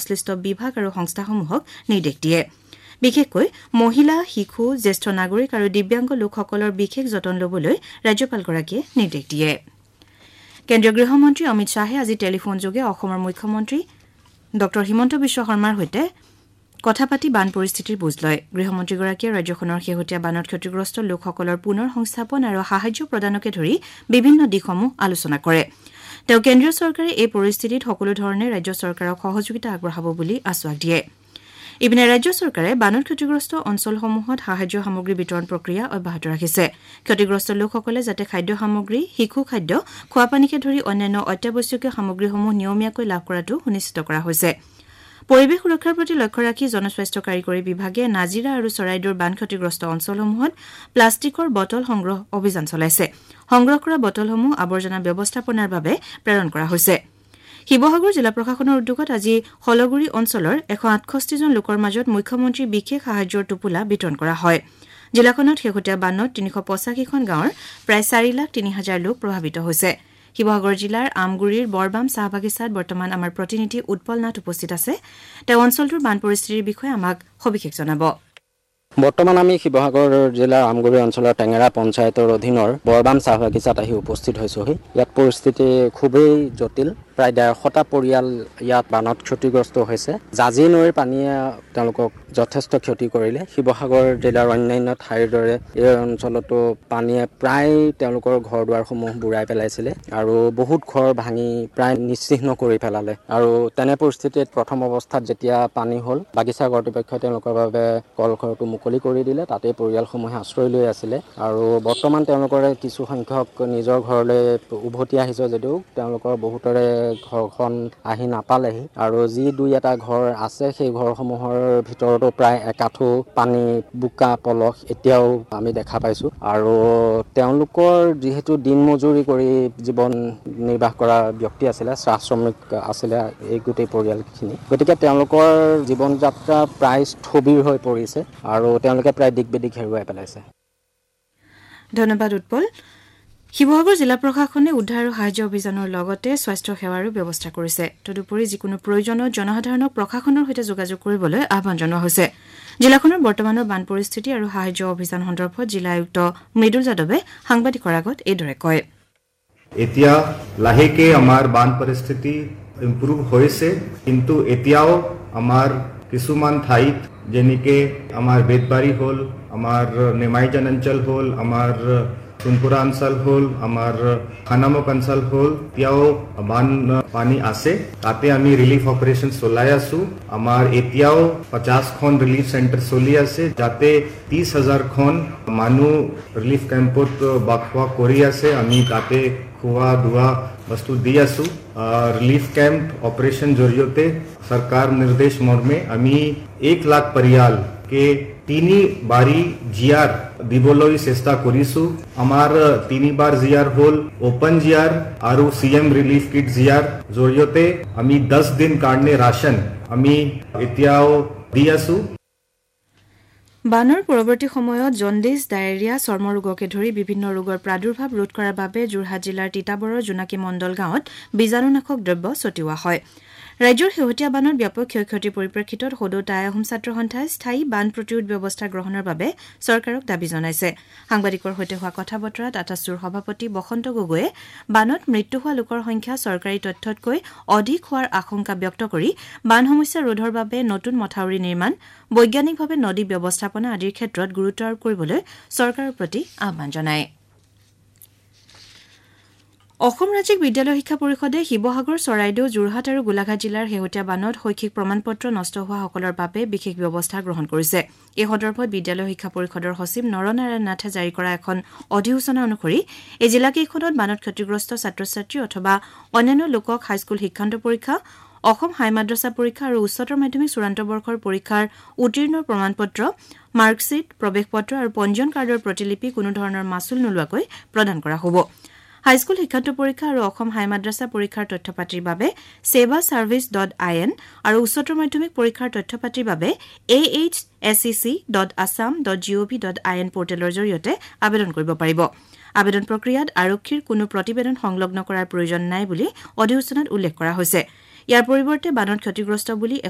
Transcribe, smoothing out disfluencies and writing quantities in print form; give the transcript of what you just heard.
সংশ্লিষ্ট বিভাগ আৰু সংস্থাসমূহক নিৰ্দেশ দিয়ে বিশেষকৈ মহিলা শিশু জ্যেষ্ঠ নাগৰিক আৰু দিব্যাংগ লোকসকলৰ বিশেষ যতন ল'বলৈ ৰাজ্যপালগৰাকীয়ে নিৰ্দেশ দিয়ে কেন্দ্ৰীয় গৃহমন্ত্ৰী অমিত শ্বাহে আজি টেলিফোন যোগে অসমৰ মুখ্যমন্ত্ৰী ডক্টৰ হিমন্ত বিশ্ব শৰ্মাৰ সৈতে কথা পাতি বান পৰিস্থিতিৰ বুজ লয় গৃহমন্ত্ৰীগৰাকীয়ে ৰাজ্যখনৰ শেহতীয়া বানত ক্ষতিগ্ৰস্ত লোকসকলৰ পুনৰ সংস্থাপন আৰু সাহায্য প্ৰদানকে ধৰি বিভিন্ন দিশসমূহ আলোচনা কৰে তেওঁ কেন্দ্ৰীয় চৰকাৰে এই পৰিস্থিতিত সকলো ধৰণে ৰাজ্য চৰকাৰক সহযোগিতা আগবঢ়াব বুলি আশ্বাস দিয়ে ইপিনে ৰাজ্য চৰকাৰে বানত ক্ষতিগ্ৰস্ত অঞ্চলসমূহত সাহায্য সামগ্ৰী বিতৰণ প্ৰক্ৰিয়া অব্যাহত ৰাখিছে ক্ষতিগ্ৰস্ত লোকসকলে যাতে খাদ্য সামগ্ৰী শিশু খাদ্য খোৱাপানীকে ধৰি অন্যান্য অত্যাৱশ্যকীয় সামগ্ৰীসমূহ নিয়মীয়াকৈ লাভ কৰাটো সুনিশ্চিত কৰা হৈছে পৰিৱেশ সুৰক্ষাৰ প্ৰতি লক্ষ্য ৰাখি জনস্বাস্থ্য কাৰিকৰী বিভাগে নাজিৰা আৰু চৰাইদেউৰ বান ক্ষতিগ্ৰস্ত অঞ্চলসমূহত প্লাষ্টিকৰ বটল সংগ্ৰহ অভিযান চলাইছে সংগ্ৰহ কৰা বটলসমূহ আৱৰ্জনা ব্যৱস্থাপনাৰ বাবে প্ৰেৰণ কৰা হৈছে শিৱসাগৰ জিলা প্ৰশাসনৰ উদ্যোগত আজি হলগুৰি অঞ্চলৰ 168 জন লোকৰ মাজত মুখ্যমন্ত্ৰী বিশেষ সাহায্যৰ টোপোলা বিতৰণ কৰা হয় জিলাখনত শেহতীয়া বানত 385খন গাঁৱৰ প্ৰায় 4,03,000 লোক প্ৰভাৱিত হৈছে শিৱসাগৰ জিলাৰ আমগুৰিৰ বৰবাম চাহ বাগিচাত বৰ্তমান আমাৰ প্ৰতিনিধি উৎপল নাথ উপস্থিত আছে তেওঁ অঞ্চলটোৰ বান পৰিস্থিতিৰ বিষয়ে আমাক সবিশেষ জনাব বৰ্তমান আমি শিৱসাগৰ জিলাৰ আমগুৰি অঞ্চলৰ টেঙেৰা পঞ্চায়তৰ অধীনৰ বৰবাম চাহ বাগিচাত আহি উপস্থিত হৈছোহি ইয়াত পৰিস্থিতি খুবেই জটিল প্ৰায় 150টা পৰিয়াল ইয়াত বানত ক্ষতিগ্ৰস্ত হৈছে জাজি নৈৰ পানীয়ে তেওঁলোকক যথেষ্ট ক্ষতি কৰিলে শিৱসাগৰ জিলাৰ অন্যান্য ঠাইৰ দৰে এই অঞ্চলতো পানীয়ে প্ৰায় তেওঁলোকৰ ঘৰ দুৱাৰসমূহ বুৰাই পেলাইছিলে আৰু বহুত ঘৰ ভাঙি প্ৰায় নিশ্চিহ্ন কৰি পেলালে আৰু তেনে পৰিস্থিতিত প্ৰথম অৱস্থাত যেতিয়া পানী হ'ল বাগিচা কৰ্তৃপক্ষই তেওঁলোকৰ বাবে কলঘৰটো মুকলি কৰি দিলে তাতে পৰিয়ালসমূহে আশ্ৰয় লৈ আছিলে আৰু বৰ্তমান তেওঁলোকৰে কিছু সংখ্যক নিজৰ ঘৰলৈ উভতি আহিছে যদিও তেওঁলোকৰ বহুতৰে ঘৰখন আহি নাপালেহি আৰু যি দুই এটা ঘৰ আছে সেই ঘৰসমূহৰ ভিতৰতো প্ৰায় একাঠো পানী বোকা পলস এতিয়াও আমি দেখা পাইছো আৰু তেওঁলোকৰ যিহেতু দিন মজুৰি কৰি জীৱন নিৰ্বাহ কৰা ব্যক্তি আছিলে চাহ শ্ৰমিক আছিলে এই গোটেই পৰিয়ালখিনি গতিকে তেওঁলোকৰ জীৱন যাত্ৰা প্ৰায় স্থবিৰ হৈ পৰিছে আৰু তেওঁলোকে প্ৰায় দিগবেদিক হেৰুৱাই পেলাইছে ধন্যবাদ উৎপল শিৱসাগৰ জিলা প্ৰশাসনে উদ্ধাৰ আৰু সাহায্য অভিযানৰ লগতে স্বাস্থ্য সেৱাৰো ব্যৱস্থা কৰিছে তদুপৰি যিকোনো প্ৰয়োজনত জনসাধাৰণক প্ৰশাসনৰ সৈতে যোগাযোগ কৰিবলৈ আহ্বান জনোৱা হৈছে জিলাখনৰ বৰ্তমানৰ বান পৰিস্থিতি আৰু সাহায্য অভিযান সন্দৰ্ভত জিলা আয়ুক্ত মৃদুল যাদৱে সাংবাদিকৰ আগত এইদৰে কয় এতিয়া লাহেকে আমাৰ বান পৰিস্থিতি ইম্প্ৰুভ হৈছে কিন্তু এতিয়াও আমাৰ কিছুমান ঠাইত যেনেকে আমাৰ বেদবাৰী হ'ল আমাৰ নেমাইজান অঞ্চল হ'ল আমাৰ সোণপুৰা অঞ্চল হ'ল আমাৰ খানামুখ অঞ্চল হ'ল এতিয়াও বান পানী আছে তাতে আমি ৰিলিফ অপাৰেশ্যন চলাই আছো আমাৰ এতিয়াও 50খন ৰিলিফ চেণ্টাৰ চলি আছে যাতে 30,000খন মানুহ ৰিলিফ কেম্পত বাস কৰি আছে আমি তাতে খোৱা ধোৱা বস্তু দি আছো ৰিলিফ কেম্প অপাৰেশ্যন জৰিয়তে চৰকাৰ নিৰ্দেশ মৰ্মে আমি 1 লাখ পৰিয়াল কে 3 বাৰী জিয়াৰ দিবলৈ চেষ্টা কৰিছো আমাৰ 3 বাৰ জিয়াৰ হ'ল ওপেন জিয়াৰ আৰু সিএম ৰিলিফ কিট জিয়াৰ জৰিয়তে আমি 10 দিন কাৰণে ৰাচন আমি এতিয়াও দি আছো বানৰ পৰৱৰ্তী সময়ত জণ্ডিছ ডায়েৰিয়া চৰ্মৰোগকে ধৰি বিভিন্ন ৰোগৰ প্ৰাদুৰ্ভাৱ ৰোধ কৰাৰ বাবে যোৰহাট জিলাৰ তিতাবৰৰ জোনাকী মণ্ডল গাঁৱত বীজাণুনাশক দ্ৰব্য ছটিওৱা হয় ৰাজ্যৰ শেহতীয়া বানৰ ব্যাপক ক্ষয়ক্ষতিৰ পৰিপ্ৰেক্ষিতত সদৌতা আই অসম ছাত্ৰ সন্থাই স্থায়ী বান প্ৰতিৰোধ ব্যৱস্থা গ্ৰহণৰ বাবে চৰকাৰক দাবী জনাইছে সাংবাদিকৰ সৈতে হোৱা কথা বতৰাত আটাছুৰ সভাপতি বসন্ত গগৈয়ে বানত মৃত্যু হোৱা লোকৰ সংখ্যা চৰকাৰী তথ্যতকৈ অধিক হোৱাৰ আশংকা ব্যক্ত কৰি বান সমস্যা ৰোধৰ বাবে নতুন মথাউৰি নিৰ্মাণ বৈজ্ঞানিকভাৱে নদী ব্যৱস্থাপনা আদিৰ ক্ষেত্ৰত গুৰুত্ব আৰোপ কৰিবলৈ চৰকাৰৰ প্ৰতি আহ্বান জনায় অসম ৰাজ্যিক বিদ্যালয় শিক্ষা পৰিষদে শিৱসাগৰ চৰাইদেউ যোৰহাট আৰু গোলাঘাট জিলাৰ শেহতীয়া বানত শৈক্ষিক প্ৰমাণপত্ৰ নষ্ট হোৱাসকলৰ বাবে বিশেষ ব্যৱস্থা গ্ৰহণ কৰিছে এই সন্দৰ্ভত বিদ্যালয় শিক্ষা পৰিষদৰ সচিব নৰনাৰায়ণ নাথে জাৰি কৰা এখন অধিসূচনা অনুসৰি এই জিলাকেইখনত বানত ক্ষতিগ্ৰস্ত ছাত্ৰ ছাত্ৰী অথবা অন্যান্য লোকক হাইস্কুল শিক্ষান্ত পৰীক্ষা অসম হাই মাদ্ৰাছা পৰীক্ষা আৰু উচ্চতৰ মাধ্যমিক চূড়ান্ত বৰ্ষৰ পৰীক্ষাৰ উত্তীৰ্ণৰ প্ৰমাণপত্ৰ মাৰ্কশ্বিট প্ৰৱেশপত্ৰ আৰু পঞ্জীয়ন কাৰ্ডৰ প্ৰতিলিপি কোনো ধৰণৰ মাচুল নোলোৱাকৈ প্ৰদান কৰা হ'ব হাইস্কুল শিক্ষান্ত পৰীক্ষা আৰু অসম হাই মাদ্ৰাছা পৰীক্ষাৰ তথ্যপাতিৰ বাবে sevaservice.in আৰু উচ্চতৰ মাধ্যমিক পৰীক্ষাৰ তথ্যপাতিৰ বাবে ahsec.assam.gov.in পৰ্টেলৰ জৰিয়তে আবেদন কৰিব পাৰিব আবেদন প্ৰক্ৰিয়াত আৰক্ষীৰ কোনো প্ৰতিবেদন সংলগ্ন কৰাৰ প্ৰয়োজন নাই বুলি অধিসূচনাত উল্লেখ কৰা হৈছে ইয়াৰ পৰিৱৰ্তে বানত ক্ষতিগ্ৰস্ত বুলি